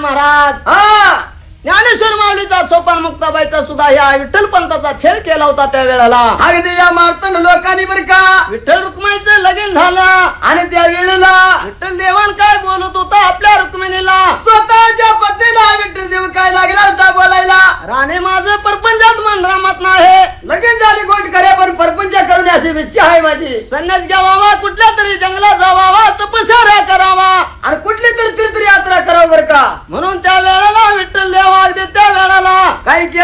महाराज ज्ञानेश्वर माऊलीचा सोपान मुक्ताबाईचा सुद्धा या विठ्ठल पंथाचा छेड केला होता त्या वेळेला. अगदी या मार्तंड लोकांनी बर का विठ्ठल रुक्माईचं लगीन झालं आणि त्या वेळेला विठ्ठल देवान काय बोलत होता आपल्या रुक्मिणीला. स्वतःच्या पतीला विठ्ठल देव काय लागला होता बोलायला. राणे माझं परपंचात मन रामत नाही. लगीन झाली गोष्ट करे पण परपंच करण्याची इच्छा आहे माझी. संन्यास घ्यावा कुठल्या तरी जंगलात जावावा तपश्चर्या करावा आणि कुठली तरी तीर्थयात्रा करावं बर का. म्हणून त्या वेळेला विठ्ठल देव अगदी त्या वेळेला काही केलं